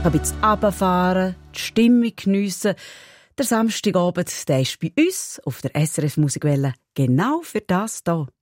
ein bisschen runterfahren, die Stimmung geniessen. Der Samstagabend, der ist bei uns auf der SRF Musikwelle genau für das da.